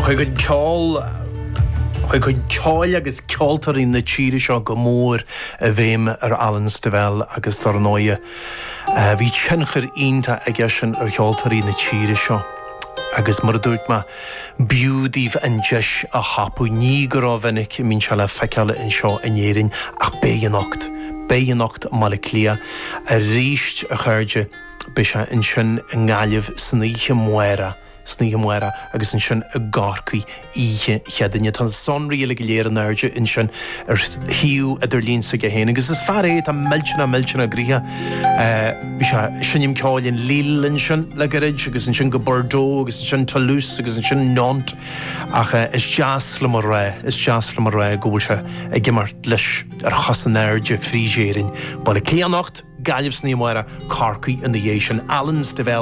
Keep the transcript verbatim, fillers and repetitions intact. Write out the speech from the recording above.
Chuig ceol chuig ceol agus ceoltarí na tíre seo go mór a bhéim ar Alans de Bhel agus tar nóia. Bhí tsinchar ionta a gceisian ar ceoltarí na tíre seo. Agus mar dúirt ma biúdíh an deis a hapú ní go rábhainnic mín se le feiceala in seo in éirin ach béanacht. Béanacht mala clia a ríist a chuirde be se in sin an gáileh sníche muera. Sníige muera agus in sin a gárcaí ihe cheadaine tan sonraíla go léar an airde in sin ar hiú idir línsa go héana. Agus is fear é tá milltena milltena gríthe bhí se sinnim ceáilín Lille in sin le garid agus in sin go Bordeaux agus in sin Toulouse agus in sin Nantes ach is deas le mar ré is deas le mar ré gúil se ag gimmar leis ar chasan airde fríséirin. Bala cléanacht gáileh sníomhara carcaí in the Asian Alans de Bhel